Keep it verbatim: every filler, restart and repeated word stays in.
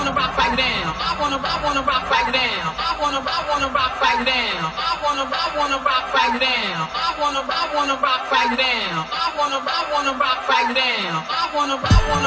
wanna rock right now. I wanna, I wanna rock right now. I wanna, I wanna rock right now. I wanna, I wanna rock right now. I wanna, I wanna rock right now. I wanna, I wanna rock right now. I wanna, I wanna